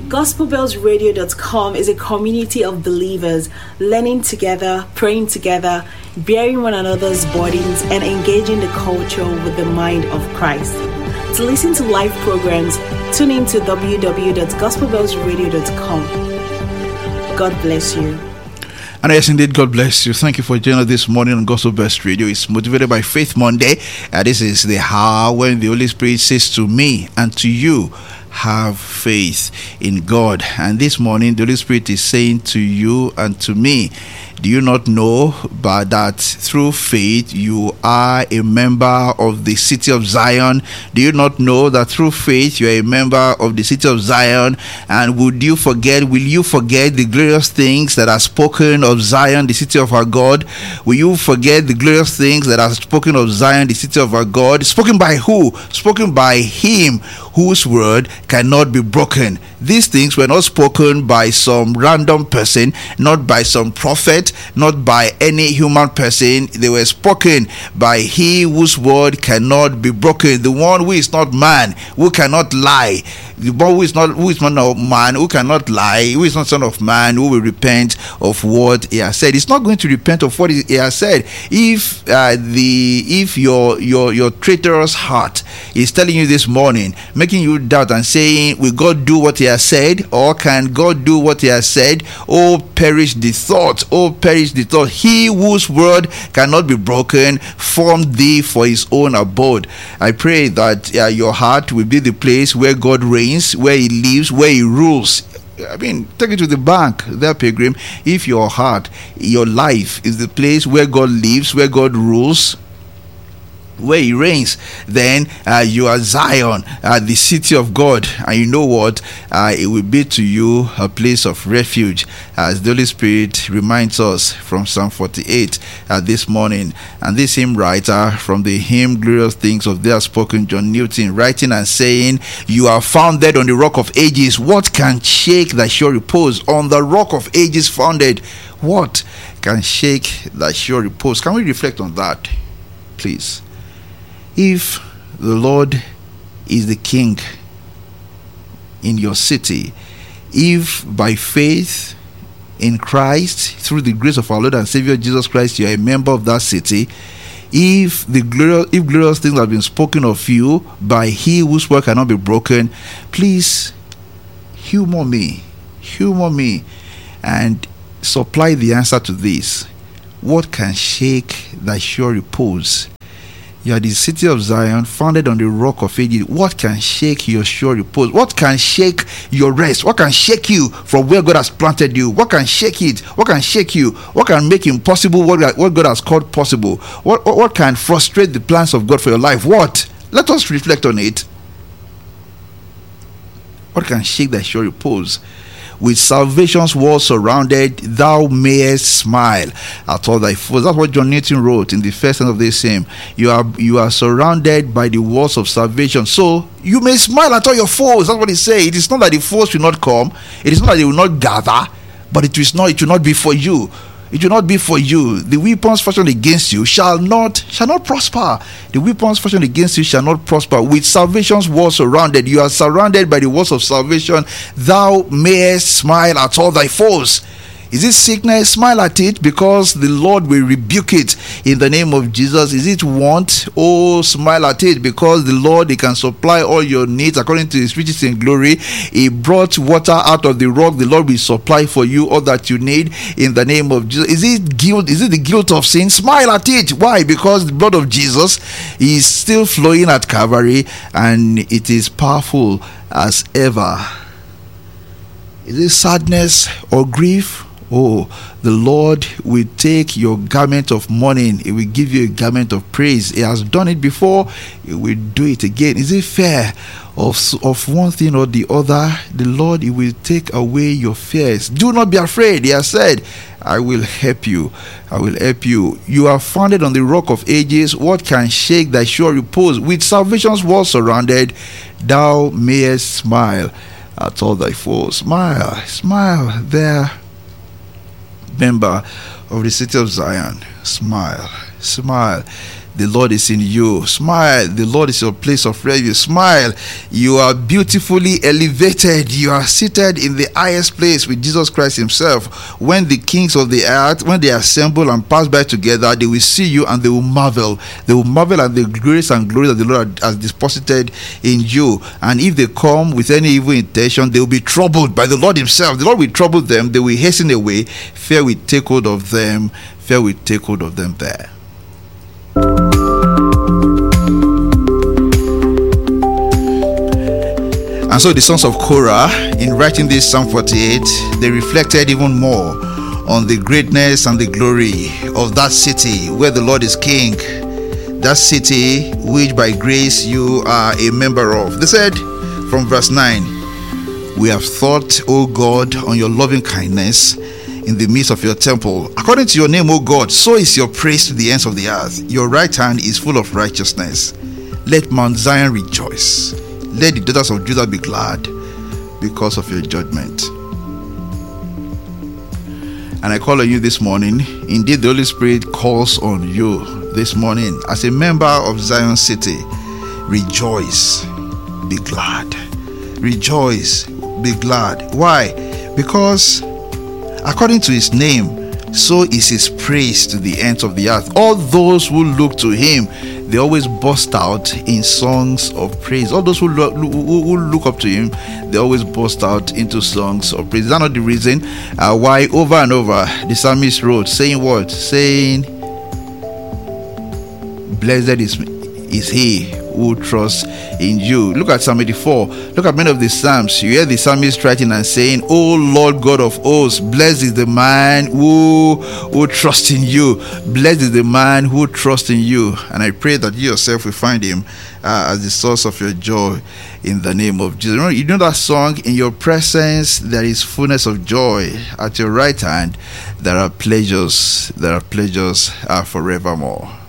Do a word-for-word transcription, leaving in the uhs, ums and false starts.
gospel bells radio dot com is a community of believers learning together, praying together, bearing one another's burdens, and engaging the culture with the mind of Christ. To listen to live programs, tune in to w w w dot gospel bells radio dot com. God bless you. And yes, indeed, God bless you. Thank you for joining us this morning on Gospel Best Radio. It's motivated by Faith Monday. And this is the hour when the Holy Spirit says to me and to you, have faith in God. And this morning, the Holy Spirit is saying to you and to me, do you not know but that through faith you are a member of the city of Zion? Do you not know that through faith you are a member of the city of Zion? And would you forget, will you forget the glorious things that are spoken of Zion, the city of our God? Will you forget the glorious things that are spoken of Zion, the city of our God? Spoken by who? Spoken by Him whose word cannot be broken. These things were not spoken by some random person, not by some prophet, not by any human person. They were spoken by He whose word cannot be broken, the one who is not man, who cannot lie, the one who is not who is not man, who cannot lie, who is not son of man, who will repent of what he has said. He's not going to repent of what he has said. If uh, the if your your your traitorous heart is telling you this morning, making you doubt and saying, will God do what He has said, or can God do what He has said? Oh, perish the thought! Oh, perish the thought! He whose word cannot be broken formed thee for His own abode. I pray that uh, your heart will be the place where God reigns, where He lives, where He rules. I mean, take it to the bank there, pilgrim. If your heart, your life is the place where God lives, where God rules, where He reigns, then uh, you are Zion, uh, the city of God. And you know what? Uh, it will be to you a place of refuge, as the Holy Spirit reminds us from Psalm forty-eight uh, this morning. And this hymn writer from the hymn Glorious Things of Their Spoken, John Newton, writing and saying, you are founded on the rock of ages. What can shake thy sure repose? On the rock of ages founded. What can shake thy sure repose? Can we reflect on that, please? If the Lord is the King in your city, if by faith in Christ, through the grace of our Lord and Savior Jesus Christ, you are a member of that city, if the glorious, if glorious things have been spoken of you by He whose word cannot be broken, please humor me, humor me, and supply the answer to this. What can shake thy sure repose? You are the city of Zion, founded on the rock of ages. What can shake your sure repose? What can shake your rest? What can shake you from where God has planted you? What can shake it? What can shake you? What can make impossible what, what God has called possible? What, what, what can frustrate the plans of God for your life? What? Let us reflect on it. What can shake that sure repose? With salvation's wall surrounded, thou mayest smile at all thy foes. That's what John Newton wrote in the first end of this hymn. You are you are surrounded by the walls of salvation, so you may smile at all your foes. That's what he says. It is not that the foes will not come. It is not that they will not gather, but it is not. It will not be for you. It will not be for you. The weapons fashioned against you shall not shall not prosper. The weapons fashioned against you shall not prosper. With salvation's walls surrounded, you are surrounded by the walls of salvation. Thou mayest smile at all thy foes. Is it sickness? Smile at it, because the Lord will rebuke it in the name of Jesus. Is it want? Oh, smile at it, because the Lord, He can supply all your needs according to His riches in glory. He brought water out of the rock. The Lord will supply for you all that you need in the name of Jesus. Is it guilt? Is it the guilt of sin? Smile at it. Why? Because the blood of Jesus is still flowing at Calvary, and it is powerful as ever. Is it sadness or grief? Oh, the Lord will take your garment of mourning. He will give you a garment of praise. He has done it before. He will do it again. Is it fear of, of one thing or the other? The Lord, He will take away your fears. Do not be afraid. He has said, I will help you. I will help you. You are founded on the rock of ages. What can shake thy sure repose? With salvation's wall surrounded, thou mayest smile at all thy foes. Smile, smile there, member of the city of Zion. Smile, smile. the Lord is in you. Smile, the Lord is your place of refuge. Smile, you are beautifully elevated. You are seated in the highest place with Jesus Christ himself. When the kings of the earth, when they assemble and pass by together, they will see you and they will marvel. They will marvel at the grace and glory that the Lord has deposited in you. And if they come with any evil intention, they will be troubled by the Lord himself. The Lord will trouble them. They will hasten away. Fear will take hold of them. Fear will take hold of them there. And so the sons of Korah, in writing this Psalm forty-eight, they reflected even more on the greatness and the glory of that city where the Lord is king, that city which by grace you are a member of. They said from verse nine, we have thought, O God, on your loving kindness in the midst of your temple. According to your name, O God, so is your praise to the ends of the earth. Your right hand is full of righteousness. Let Mount Zion rejoice. Let the daughters of Judah be glad because of your judgment. And I call on you this morning. Indeed, the Holy Spirit calls on you this morning as a member of Zion City. Rejoice, be glad. Rejoice, be glad. Why? Because according to his name, so is his praise to the ends of the earth. All those who look to him, they always burst out in songs of praise. All those who look, who, who look up to him, they always burst out into songs of praise. Is that not the reason uh, why over and over the psalmist wrote, saying what? Saying, blessed is, is he who trusts in you. Look at Psalm eighty-four. Look at many of the Psalms. You hear the psalmist writing and saying, O Lord God of hosts, blessed is the man who, who trusts in you. Blessed is the man who trusts in you. And I pray that you yourself will find him uh, as the source of your joy in the name of Jesus. You know, you know that song, in your presence there is fullness of joy. At your right hand there are pleasures. There are pleasures uh, forevermore.